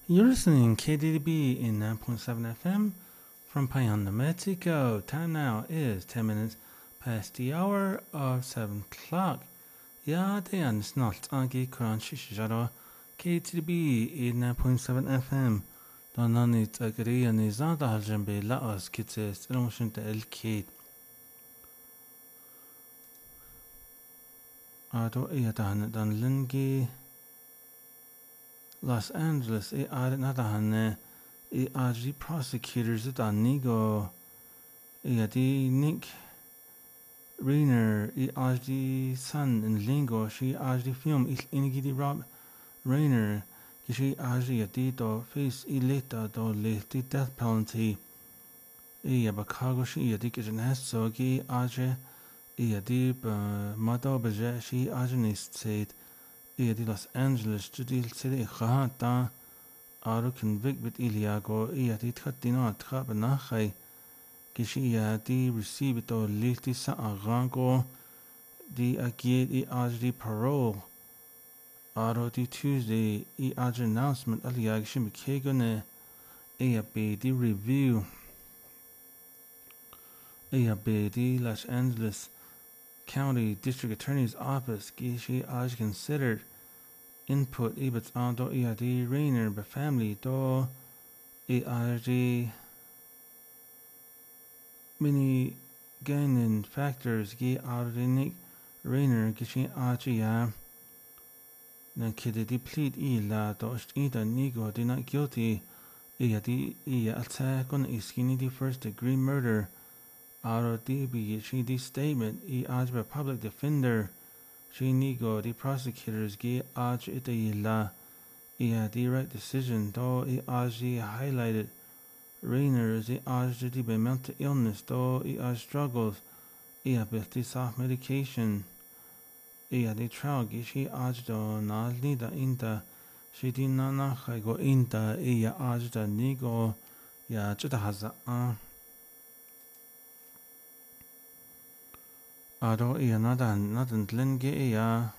You're listening KDDB in 9.7 FM from Payanda, Mexico. Time now is 10 minutes past the hour of 7 o'clock. Ja, det är snart agi kuran shishijaro KDDB in 9.7 FM. Då nanit agri ni zada haljambe laos kitses ilmushunta el-kid. Ado iyadahan dan lingi Los Angeles nadahan the prosecutors at Nigo the Nick Rainer the son in Lingo she the film inigidi Rob Rainer she the do face ileta do the death penalty Bakago she the kitchen has so gi the mado beje she agenist said the Los Angeles Judicial City Khata are convict with Iliago the Tkatina Trabanachai Gishi the receive it or lifty sa rango the Agiet the parole Aro the Tuesday announcement Aliag Shimikegone be the review be the Los Angeles County District Attorney's Office Gishi considered input ibets ando the Rainer be family do the many gaining factors gi Nick Rainer gishi ya nan kid deplete ila do ida nigo de not guilty the attack on iskini the first degree murder Aro DB she the statement be public defender she nigo the prosecutors gi ita the right decision do highlighted Rainer the the mental illness do struggles with the soft medication the trial gi she do na nida inta she di na go inta da nigo chita haza Ado nadan lenge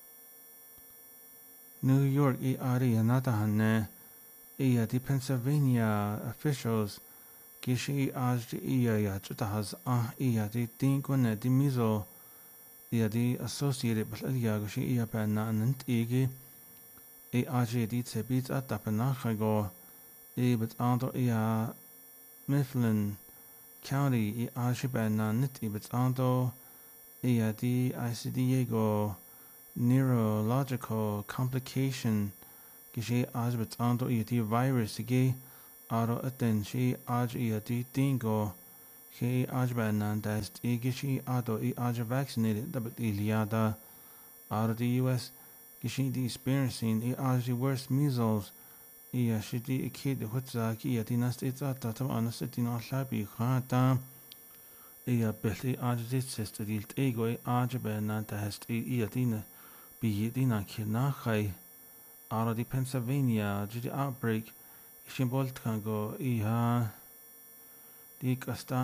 New York nadahan the Pennsylvania officials gishi chutahaz the tinkone the mizo the associated but gushi bananant igi the tsebit at tapanachago but ando Mifflin County bananit but ando the ICD neurological complication gishi but ando the virus gi aro aten shi the tingo he banan das gishi ado vaccinated but iliada aro the US gishi the experiencing the worst measles shi the kid hutza ki the nast it's tatam anasiti no labi khata belti the sister the ego banan das the Biyidina Kinachai out of the Pennsylvania the outbreak Shimboltango the Casta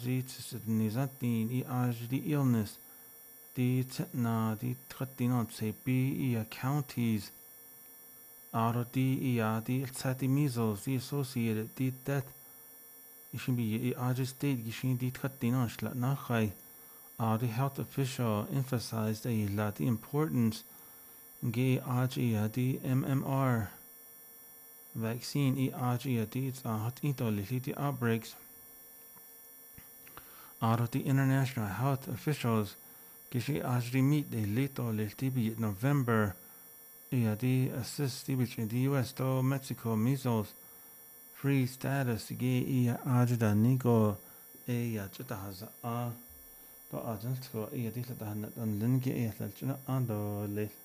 Nizati the illness the Tetna the Tratinot say be counties out of the Sati measles the associated the death Ishin be state Gishin the Tratinot Nachai the health official emphasized the importance the MMR vaccine it's the outbreaks out of the international health officials gishi meet the little in November the assist in the US to Mexico measles free status da nigo chutahaza to agents ko the linki ando le